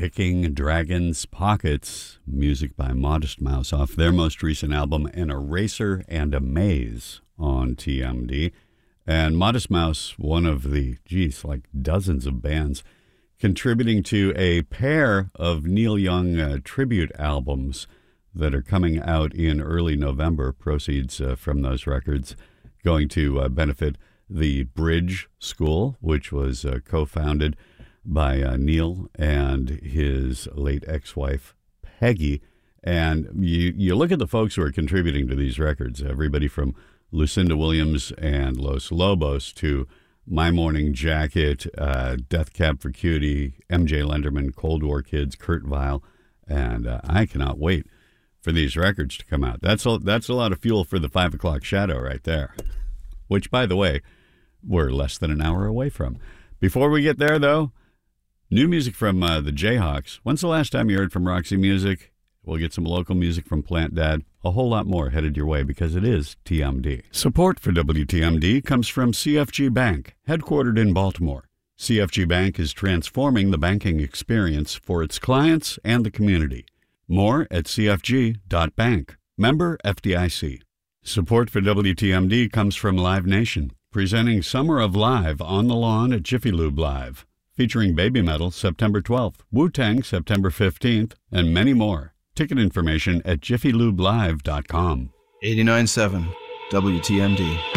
Picking Dragons' Pockets, music by Modest Mouse off their most recent album, An Eraser and a Maze, on TMD. And Modest Mouse, one of the, dozens of bands contributing to a pair of Neil Young tribute albums that are coming out in early November. Proceeds from those records going to benefit the Bridge School, which was co-founded by Neil and his late ex-wife, Peggy. And you look at the folks who are contributing to these records, everybody from Lucinda Williams and Los Lobos to My Morning Jacket, Death Cab for Cutie, MJ Lenderman, Cold War Kids, Kurt Weill, and I cannot wait for these records to come out. That's a lot of fuel for the 5 o'clock shadow right there, which, by the way, we're less than an hour away from. Before we get there, though, new music from the Jayhawks. When's the last time you heard from Roxy Music? We'll get some local music from Plant Dad. A whole lot more headed your way because it is TMD. Support for WTMD comes from CFG Bank, headquartered in Baltimore. CFG Bank is transforming the banking experience for its clients and the community. More at cfg.bank. Member FDIC. Support for WTMD comes from Live Nation, presenting Summer of Live on the Lawn at Jiffy Lube Live, featuring Baby Metal September 12th, Wu-Tang September 15th, and many more. Ticket information at jiffylubelive.com. 89.7 WTMD.